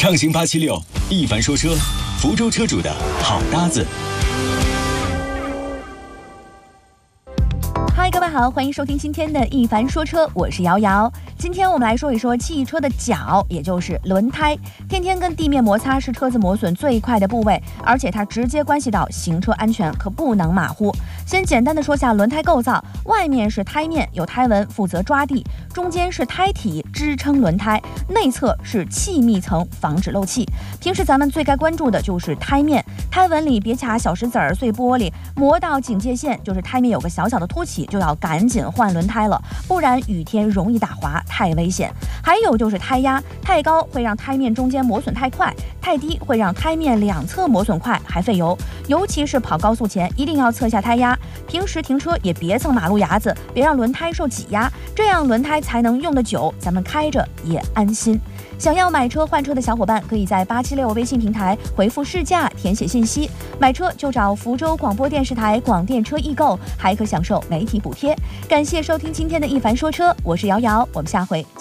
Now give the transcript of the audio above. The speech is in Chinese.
畅行876，一凡说车，福州车主的好搭子。 嗨，各位好，欢迎收听今天的一凡说车，我是瑶瑶。今天我们来说一说汽车的脚，也就是轮胎。天天跟地面摩擦是车子磨损最快的部位，而且它直接关系到行车安全，可不能马虎。先简单的说下轮胎构造，外面是胎面，有胎纹负责抓地，中间是胎体支撑轮胎，内侧是气密层防止漏气。平时咱们最该关注的就是胎面，胎纹里别卡小石子儿、碎玻璃，磨到警戒线，就是胎面有个小小的凸起，就要赶紧换轮胎了，不然雨天容易打滑，太危险。还有就是胎压，太高会让胎面中间磨损太快，太低会让胎面两侧磨损快，还费油。尤其是跑高速前，一定要测下胎压。平时停车也别蹭马路牙子，别让轮胎受挤压，这样轮胎才能用得久，咱们开着也安心。想要买车换车的小伙伴，可以在876微信平台回复试驾，填写信息，买车就找福州广播电视台广电车易购，还可享受媒体补贴。感谢收听今天的一凡说车，我是瑶瑶，我们下回